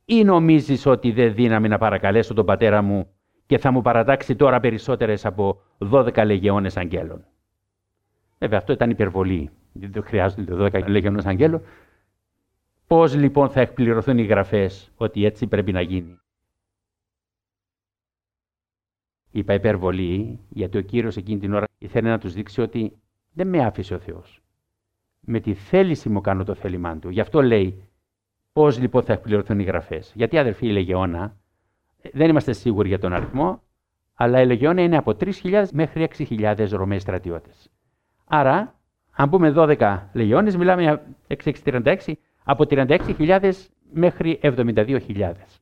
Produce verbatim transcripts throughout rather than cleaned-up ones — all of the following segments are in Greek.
ή νομίζεις ότι δεν δύναμη να παρακαλέσω τον πατέρα μου και θα μου παρατάξει τώρα περισσότερες από δώδεκα λεγεώνες αγγέλων? Βέβαια, αυτό ήταν υπερβολή. Δεν χρειάζονται δώδεκα λεγεώνες αγγέλων. Πώς λοιπόν θα εκπληρωθούν οι γραφές ότι έτσι πρέπει να γίνει? Είπα υπερβολή, γιατί ο Κύριος εκείνη την ώρα ήθελε να τους δείξει ότι δεν με άφησε ο Θεός. Με τη θέληση μου κάνω το θέλημά του. Γι' αυτό λέει, πώς λοιπόν θα εκπληρωθούν οι γραφές? Γιατί, αδερφοί, η λεγεώνα, δεν είμαστε σίγουροι για τον αριθμό, αλλά η λεγεώνα είναι από τρεις χιλιάδες μέχρι έξι χιλιάδες Ρωμαίοι στρατιώτες. Άρα, αν πούμε δώδεκα λεγεώνες, μιλάμε για έξι έξι τριάντα έξι, από τριάντα έξι χιλιάδες μέχρι εβδομήντα δύο χιλιάδες.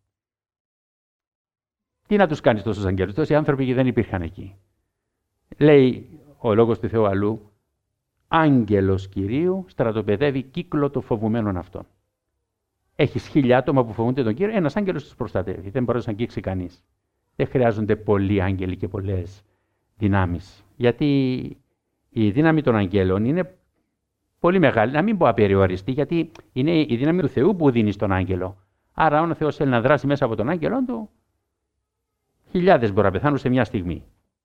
Τι να τους κάνεις τόσους αγγέλους? Τόσοι άνθρωποι δεν υπήρχαν εκεί. Λέει ο Λόγος του Θεού αλλού, άγγελος Κυρίου στρατοπεδεύει κύκλο των φοβουμένων αυτών. Έχεις χίλια άτομα που φοβούνται τον Κύριο, ένας άγγελος τους προστατεύει. Δεν μπορεί να αγγίξει κανείς. Δεν χρειάζονται πολλοί άγγελοι και πολλές δυνάμεις. Γιατί η δύναμη των αγγέλων είναι πολύ μεγάλη, να μην πω απεριόριστη, γιατί είναι η δύναμη του Θεού που δίνει στον άγγελο. Άρα, αν ο Θεός θέλει να δράσει μέσα από τον άγγελό του, χιλιάδες μπορεί να πεθάνουν σε μια στιγμή.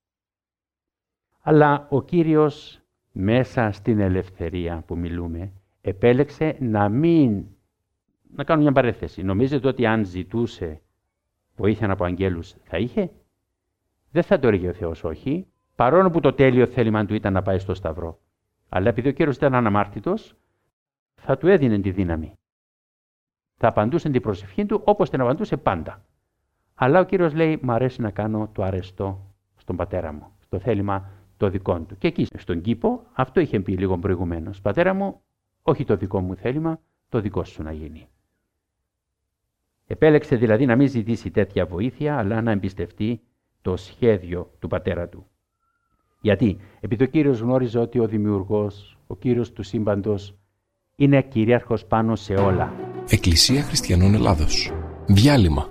Αλλά ο Κύριος, μέσα στην ελευθερία που μιλούμε, επέλεξε να μην... Να κάνω μια παρέθεση. Νομίζετε ότι αν ζητούσε βοήθεια από αγγέλους θα είχε? Δεν θα το έλεγε ο Θεός όχι, παρόλο που το τέλειο θέλημα του ήταν να πάει στο Σταυρό. Αλλά επειδή ο Κύριος ήταν αναμάρτητος, θα του έδινε τη δύναμη. Θα απαντούσε την προσευχή του όπως την απαντούσε πάντα. Αλλά ο Κύριος λέει, μ' αρέσει να κάνω το αρεστό στον πατέρα μου, στο θέλημα το δικό του. Και εκεί στον κήπο αυτό είχε πει λίγο προηγουμένως. Πατέρα μου, όχι το δικό μου θέλημα, το δικό σου να γίνει. Επέλεξε δηλαδή να μην ζητήσει τέτοια βοήθεια, αλλά να εμπιστευτεί το σχέδιο του πατέρα του. Γιατί? Επειδή ο Κύριος γνώριζε ότι ο Δημιουργός, ο Κύριος του σύμπαντος, είναι κυρίαρχος πάνω σε όλα. Εκκλησία Χριστιανών Ελλάδος. Διάλειμμα.